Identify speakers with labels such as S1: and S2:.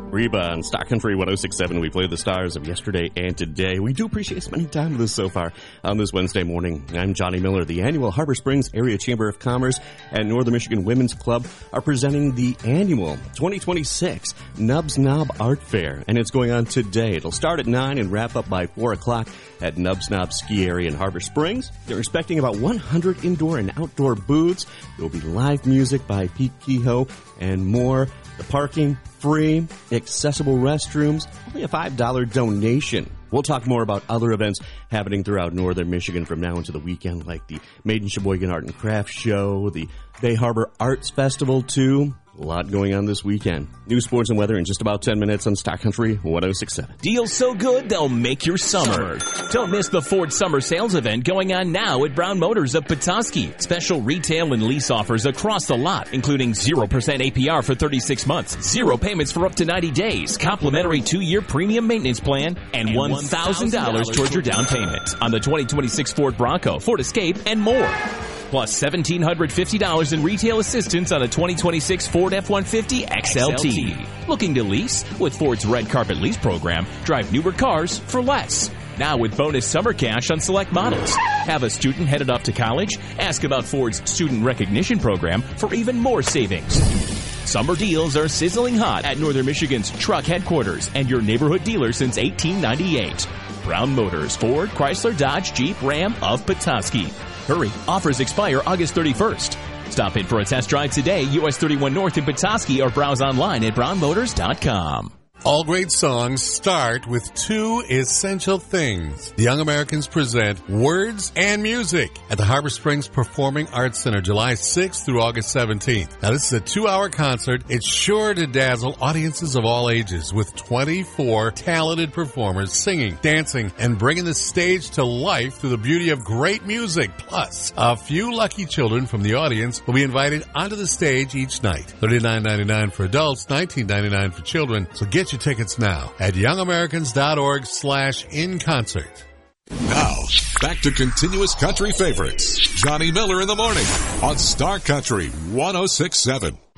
S1: Reba on Stock Country 106.7. We play the stars of yesterday and today. We do appreciate spending time with us so far on this Wednesday morning. I'm Johnny Miller. The annual Harbor Springs Area Chamber of Commerce and Northern Michigan Women's Club are presenting the annual 2026 Nubs Knob Art Fair, and it's going on today. It'll start at 9 and wrap up by 4 o'clock at Nubs Knob Ski Area in Harbor Springs. They're expecting about 100 indoor and outdoor booths. There will be live music by Pete Kehoe and more. The parking, free, accessible restrooms, only a $5 donation. We'll talk more about other events happening throughout northern Michigan from now into the weekend, like the Made in Sheboygan Art and Craft Show, the Bay Harbor Arts Festival, too. A lot going on this weekend. News, sports, and weather in just about 10 minutes on Stock Country 106.7.
S2: Deals so good, they'll make your summer. Don't miss the Ford Summer Sales event going on now at Brown Motors of Petoskey. Special retail and lease offers across the lot, including 0% APR for 36 months, 0 payments for up to 90 days, complimentary 2-year premium maintenance plan, and $1,000 towards your down payment on the 2026 Ford Bronco, Ford Escape, and more. Plus $1,750 in retail assistance on a 2026 Ford F-150 XLT. Looking to lease? With Ford's Red Carpet Lease program, drive newer cars for less. Now with bonus summer cash on select models. Have a student headed off to college? Ask about Ford's Student Recognition program for even more savings. Summer deals are sizzling hot at Northern Michigan's truck headquarters and your neighborhood dealer since 1898. Brown Motors, Ford, Chrysler, Dodge, Jeep, Ram of Petoskey. Hurry, offers expire August 31st. Stop in for a test drive today, US 31 North in Petoskey, or browse online at brownmotors.com.
S3: All great songs start with 2 essential things. The Young Americans present Words and Music at the Harbor Springs Performing Arts Center, July 6th through August 17th. Now, this is a 2-hour concert. It's sure to dazzle audiences of all ages with 24 talented performers singing, dancing, and bringing the stage to life through the beauty of great music. Plus, a few lucky children from the audience will be invited onto the stage each night. $39.99 for adults, $19.99 for children. So get your tickets now at youngamericans.org/inconcert.
S4: Now, back to continuous country favorites. Johnny Miller in the morning on Star Country 106.7.